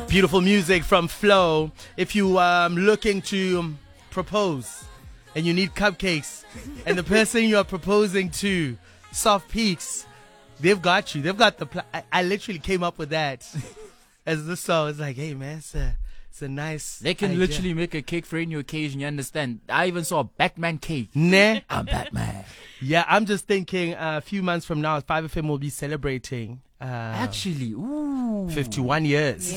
Beautiful music from Flo. If you looking to propose and you need cupcakes and the person you are proposing to, Soft Peaks, they've got you. They've got the I literally came up with that as the song. It's like, hey man, it's a nice They can idea. literally make a cake for any occasion, you understand? I even saw a Batman cake. Nah. I'm Batman. Yeah, I'm just thinking a few months from now, 5FM will be celebrating Actually, ooh. 51 years.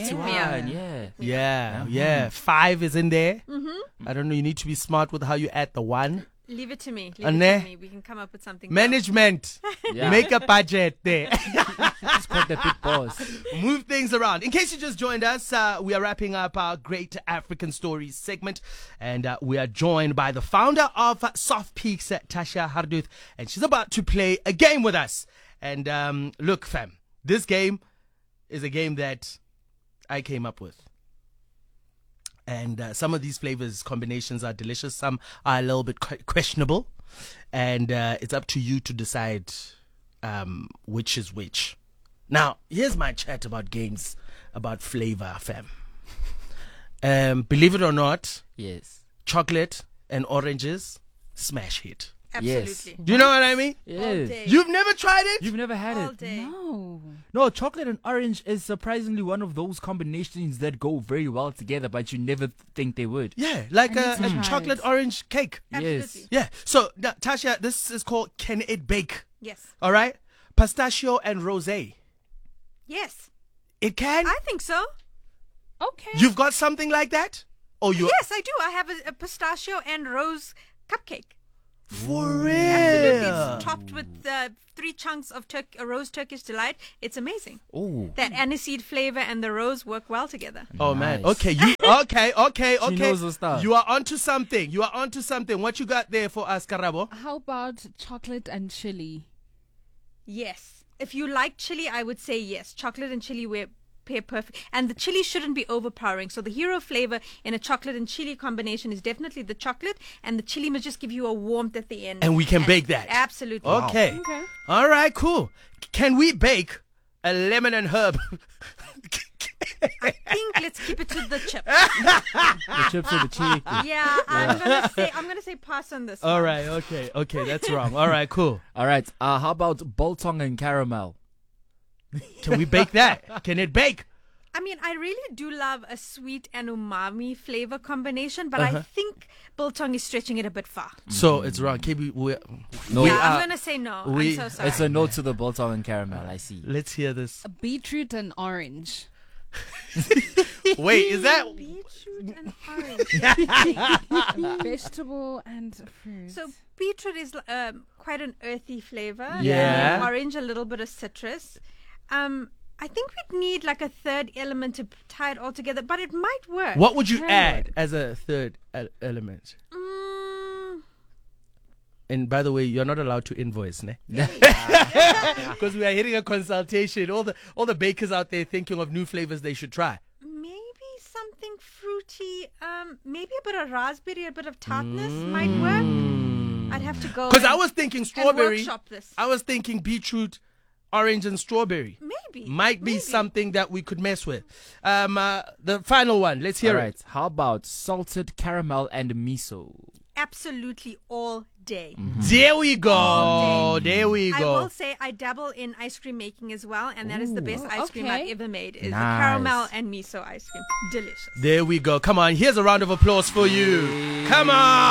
Yeah. 5 is in there. I don't know, you need to be smart with how you add the 1. Leave it to me. We can come up with something. Management. Yeah. Make a budget there. It's called the big boss. Move things around. In case you just joined us, we are wrapping up our Great African Stories segment. And we are joined by the founder of Soft Peaks, Tasha Harduth. And she's about to play a game with us. And look, fam, this game is a game that I came up with. And some of these flavors combinations are delicious. Some are a little bit questionable. And it's up to you to decide which is which. Now, here's my chat about games, about flavor, fam. Believe it or not, Yes. chocolate and oranges, smash hit. Absolutely. Do you know what I mean? All Yes. day. You've never tried it? You've never had All it? day. No, chocolate and orange is surprisingly one of those combinations that go very well together, but you never think they would. Yeah, like I need to a try chocolate it. orange cake. Absolutely. Yeah. So, Tasha, this is called Can It Bake? Yes. All right? Pistachio and rosé. Yes. It can? I think so. Okay. You've got something like that? Oh, you Yes, I do. I have a pistachio and rose cupcake. for Absolutely. real? It's topped with 3 chunks of rose Turkish delight. It's amazing. Oh. That aniseed flavor and the rose work well together. Oh man. Nice. Okay, you okay. She knows her stuff. You are onto something. What you got there for us, Karabo? How about chocolate and chili? Yes. If you like chili, I would say yes. Chocolate and chili pair perfect. And the chili shouldn't be overpowering. So the hero flavor in a chocolate and chili combination is definitely the chocolate, and the chili must just give you a warmth at the end. And we can bake that. Absolutely. Okay. Okay. All right, cool. Can we bake a lemon and herb? I think let's keep it to the chips. The chips or the chili. Yeah, I'm gonna say pass on this. All one. right, okay, that's wrong. All right, cool. All right. How about biltong and caramel? Can we bake that? Can it bake? I mean, I really do love a sweet and umami flavor combination, but Uh-huh. I think biltong is stretching it a bit far. So it's wrong. No. Yeah, I'm gonna say no. I'm so sorry. It's a no to the biltong and caramel. I see. Let's hear this. A beetroot and orange. Wait, is that Beetroot and orange. Vegetable and fruit. So beetroot is quite an earthy flavor. Yeah. And orange, a little bit of citrus. I think we'd need like a third element to tie it all together, but it might work. what would you Can add work. as a third element? Mm, And by the way, you're not allowed to invoice, ne? Because we are hitting a consultation. All the bakers out there thinking of new flavors they should try. maybe something fruity. Maybe a bit of raspberry, a bit of tartness might work. I'd have to go. Because I and- was thinking and strawberry. workshop this. I was thinking beetroot, orange, and strawberry. Maybe. Might be maybe. something that we could mess with. The final one. Let's hear All right. it. How about salted caramel and miso? Absolutely all day. There we go. All day. There we I go. will say I dabble in ice cream making as well, and that is the best ice cream okay. I've ever made. Is the Nice. caramel and miso ice cream. Delicious. There we go. Come on. Here's a round of applause for you. Come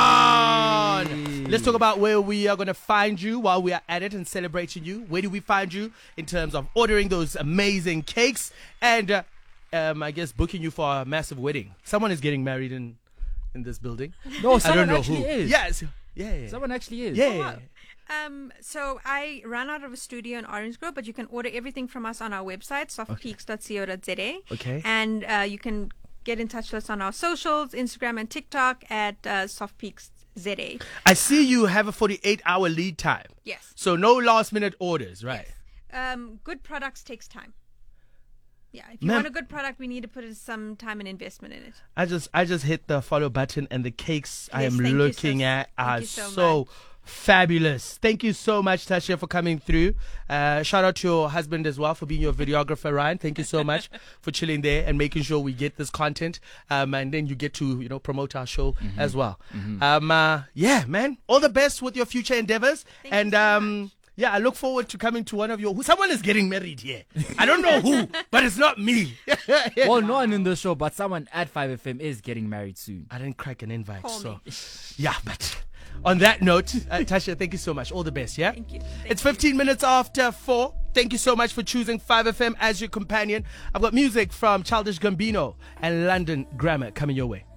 on. Let's talk about where we are going to find you while we are at it and celebrating you. Where do we find you in terms of ordering those amazing cakes and, I guess, booking you for a massive wedding? Someone is getting married in this building. No, I someone don't know actually who. is. Yes. Yeah. Someone actually is. Yeah. So I ran out of a studio in Orange Grove, but you can order everything from us on our website, softpeaks.co.za. Okay. And you can get in touch with us on our socials, Instagram and TikTok at softpeaksza. I see you have a 48-hour lead time. Yes. So no last minute orders, right? Good products takes time. Yeah, if you Ma'am- want a good product, we need to put some time and investment in it. I just hit the follow button and the cakes I Yes, am thank you looking so- at thank are you so so much. Fabulous. Thank you so much, Tasha, for coming through. Shout out to your husband as well for being your videographer, Ryan. Thank you so much for chilling there and making sure we get this content. And then you get to, promote our show as well. Yeah, man. All the best with your future endeavors. Thank you so much. Yeah, I look forward to coming to one of your... Someone is getting married here. I don't know who, but it's not me. Well, no one in the show, but someone at 5FM is getting married soon. I didn't crack an invite, Call so... me. Yeah, but on that note, Tasha, thank you so much. All the best, yeah? Thank you. It's 15 minutes after 4. Thank you so much for choosing 5FM as your companion. I've got music from Childish Gambino and London Grammar coming your way.